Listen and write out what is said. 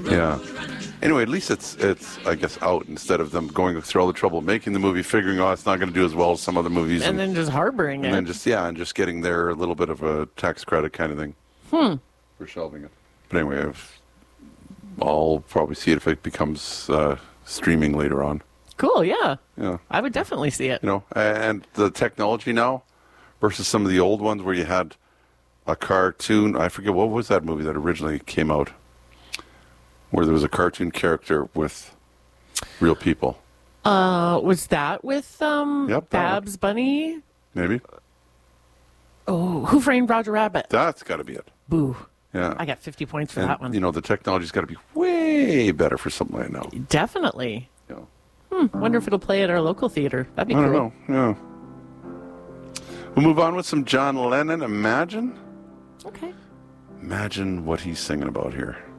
Yeah. Anyway, at least it's I guess out instead of them going through all the trouble making the movie, figuring out it's not going to do as well as some other movies, And then just harboring and it. then just getting their little bit of a tax credit kind of thing for shelving it. But anyway, I'll probably see it if it becomes streaming later on. Cool, yeah. Yeah. I would definitely see it. You know, and the technology now versus some of the old ones where you had a cartoon. I forget, what was that movie that originally came out where there was a cartoon character with real people? Was that with Yep, that Babs Bunny? Maybe. Oh, Who Framed Roger Rabbit? That's got to be it. Boo. Yeah. I got 50 points for And, that one. you know, the technology's got to be way better for something like that now. Definitely. You know. Wonder if it'll play at our local theater. That'd be I cool. don't know. Yeah. We'll move on with some John Lennon. Imagine. Okay. Imagine what he's singing about here.